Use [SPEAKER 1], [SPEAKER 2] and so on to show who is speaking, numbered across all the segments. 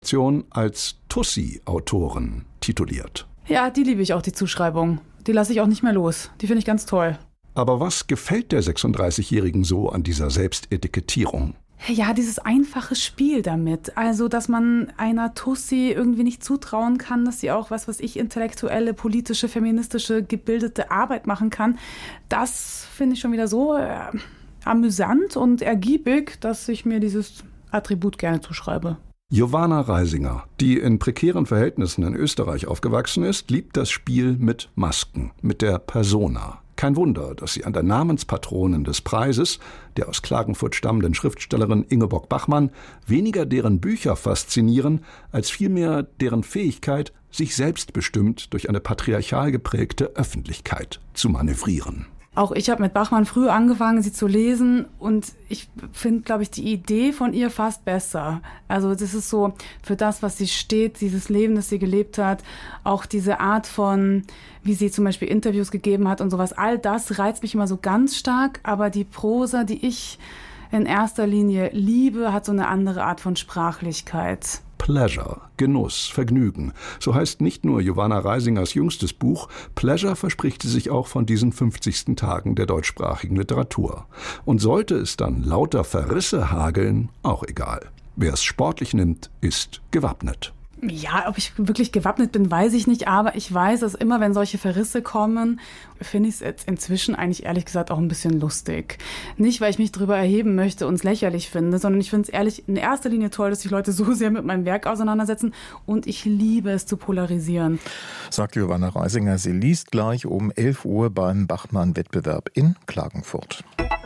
[SPEAKER 1] Redaktion als Tussi-Autoren tituliert.
[SPEAKER 2] Ja, die liebe ich auch, die Zuschreibung. Die lasse ich auch nicht mehr los. Die finde ich ganz toll.
[SPEAKER 1] Aber was gefällt der 36-Jährigen so an dieser Selbstetikettierung?
[SPEAKER 2] Ja, dieses einfache Spiel damit. Also, dass man einer Tussi irgendwie nicht zutrauen kann, dass sie auch intellektuelle, politische, feministische, gebildete Arbeit machen kann. Das finde ich schon wieder so amüsant und ergiebig, dass ich mir dieses Attribut gerne zuschreibe.
[SPEAKER 1] Giovanna Reisinger, die in prekären Verhältnissen in Österreich aufgewachsen ist, liebt das Spiel mit Masken, mit der Persona. Kein Wunder, dass sie an der Namenspatronin des Preises, der aus Klagenfurt stammenden Schriftstellerin Ingeborg Bachmann, weniger deren Bücher faszinieren, als vielmehr deren Fähigkeit, sich selbstbestimmt durch eine patriarchal geprägte Öffentlichkeit zu manövrieren.
[SPEAKER 2] Auch ich habe mit Bachmann früh angefangen, sie zu lesen und ich finde, glaube ich, die Idee von ihr fast besser. Also das ist so für das, was sie steht, dieses Leben, das sie gelebt hat, auch diese Art von, wie sie zum Beispiel Interviews gegeben hat und sowas, all das reizt mich immer so ganz stark, aber die Prosa, die ich in erster Linie liebe, hat so eine andere Art von Sprachlichkeit.
[SPEAKER 1] Pleasure, Genuss, Vergnügen. So heißt nicht nur Giovanna Reisingers jüngstes Buch, Pleasure verspricht sie sich auch von diesen 50. Tagen der deutschsprachigen Literatur. Und sollte es dann lauter Verrisse hageln, auch egal. Wer es sportlich nimmt, ist gewappnet.
[SPEAKER 2] Ja, ob ich wirklich gewappnet bin, weiß ich nicht, aber ich weiß, dass immer, wenn solche Verrisse kommen, finde ich es jetzt inzwischen eigentlich ehrlich gesagt auch ein bisschen lustig. Nicht, weil ich mich drüber erheben möchte und es lächerlich finde, sondern ich finde es ehrlich in erster Linie toll, dass sich Leute so sehr mit meinem Werk auseinandersetzen und ich liebe es zu polarisieren.
[SPEAKER 3] Sagt Giovanna Reisinger, sie liest gleich um 11 Uhr beim Bachmann-Wettbewerb in Klagenfurt.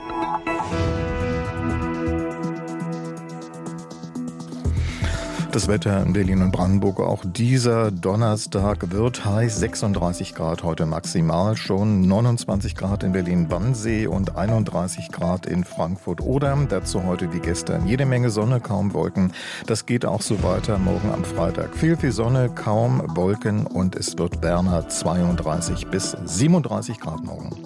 [SPEAKER 3] Das Wetter in Berlin und Brandenburg auch dieser Donnerstag wird heiß, 36 Grad heute maximal schon, 29 Grad in Berlin-Wannsee und 31 Grad in Frankfurt-Oder. Dazu heute wie gestern jede Menge Sonne, kaum Wolken. Das geht auch so weiter morgen am Freitag. Viel Sonne, kaum Wolken und es wird wärmer, 32 bis 37 Grad morgen.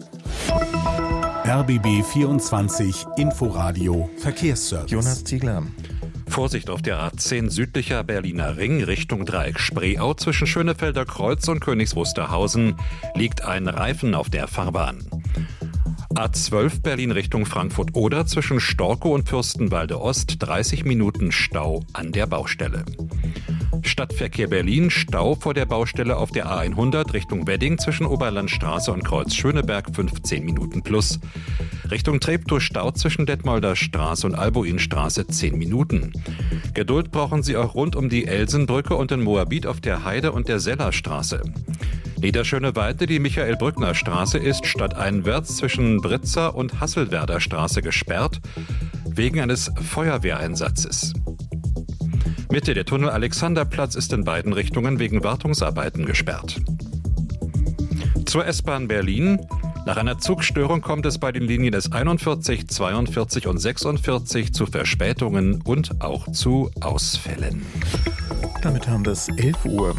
[SPEAKER 4] RBB 24 Inforadio Verkehrsservice.
[SPEAKER 3] Jonas Ziegler.
[SPEAKER 5] Vorsicht auf der A10 südlicher Berliner Ring Richtung Dreieck Spreeau zwischen Schönefelder Kreuz und Königs Wusterhausen liegt ein Reifen auf der Fahrbahn. A12 Berlin Richtung Frankfurt-Oder zwischen Storkow und Fürstenwalde Ost 30 Minuten Stau an der Baustelle. Stadtverkehr Berlin, Stau vor der Baustelle auf der A100 Richtung Wedding zwischen Oberlandstraße und Kreuz Schöneberg 15 Minuten plus. Richtung Treptow Stau zwischen Detmolder Straße und Albuinstraße 10 Minuten. Geduld brauchen Sie auch rund um die Elsenbrücke und in Moabit auf der Heide und der Sellerstraße. Niederschöneweide, die Michael-Brückner-Straße ist stadteinwärts zwischen Britzer und Hasselwerder Straße gesperrt, wegen eines Feuerwehreinsatzes. Mitte der Tunnel Alexanderplatz ist in beiden Richtungen wegen Wartungsarbeiten gesperrt. Zur S-Bahn Berlin. Nach einer Zugstörung kommt es bei den Linien S41, 42 und 46 zu Verspätungen und auch zu Ausfällen.
[SPEAKER 3] Damit haben wir es 11 Uhr.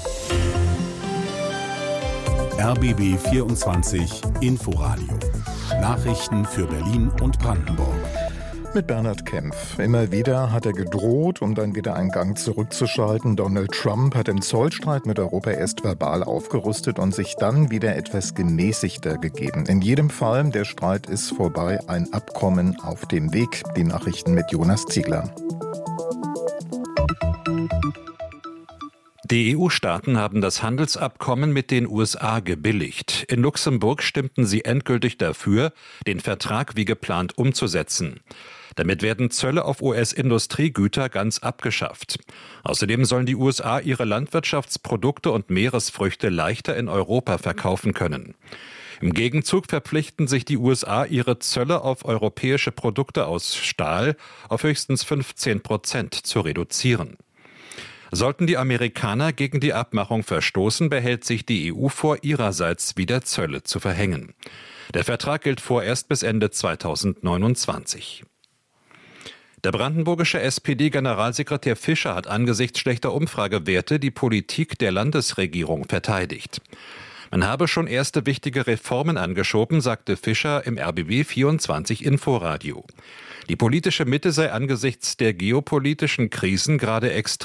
[SPEAKER 4] RBB 24 Inforadio. Nachrichten für Berlin und Brandenburg.
[SPEAKER 3] Mit Bernhard Kempf. Immer wieder hat er gedroht, um dann wieder einen Gang zurückzuschalten. Donald Trump hat im Zollstreit mit Europa erst verbal aufgerüstet und sich dann wieder etwas gemäßigter gegeben. In jedem Fall, der Streit ist vorbei, ein Abkommen auf dem Weg. Die Nachrichten mit Jonas Ziegler.
[SPEAKER 5] Die EU-Staaten haben das Handelsabkommen mit den USA gebilligt. In Luxemburg stimmten sie endgültig dafür, den Vertrag wie geplant umzusetzen. Damit werden Zölle auf US-Industriegüter ganz abgeschafft. Außerdem sollen die USA ihre Landwirtschaftsprodukte und Meeresfrüchte leichter in Europa verkaufen können. Im Gegenzug verpflichten sich die USA, ihre Zölle auf europäische Produkte aus Stahl auf höchstens 15% zu reduzieren. Sollten die Amerikaner gegen die Abmachung verstoßen, behält sich die EU vor, ihrerseits wieder Zölle zu verhängen. Der Vertrag gilt vorerst bis Ende 2029. Der brandenburgische SPD-Generalsekretär Fischer hat angesichts schlechter Umfragewerte die Politik der Landesregierung verteidigt. Man habe schon erste wichtige Reformen angeschoben, sagte Fischer im RBB 24 Inforadio. Die politische Mitte sei angesichts der geopolitischen Krisen gerade extrem